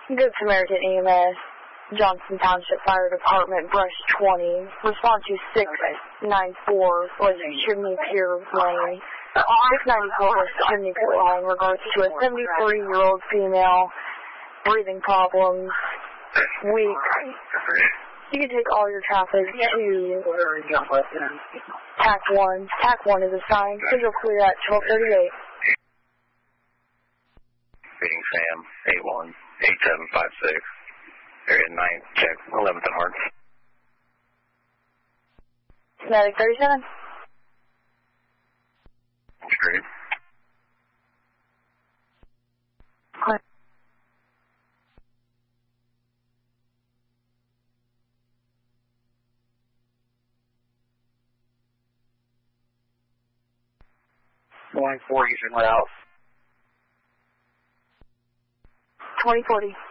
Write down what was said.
Good Samaritan EMS, Johnson Township Fire Department, Brush 20. Response to 694 was Chimney Pier Lane. 694 was Chimney Pier Lane in regards to a 73-year-old female, breathing problems, weak. You can take all your traffic to TAC 1. TAC 1 is assigned. Schedule clear at 12:38. Feeding Sam, 818756, area 9, check 11th and Hard. Medic 37. Screwed. Clear. Line 4 using what else? 2040.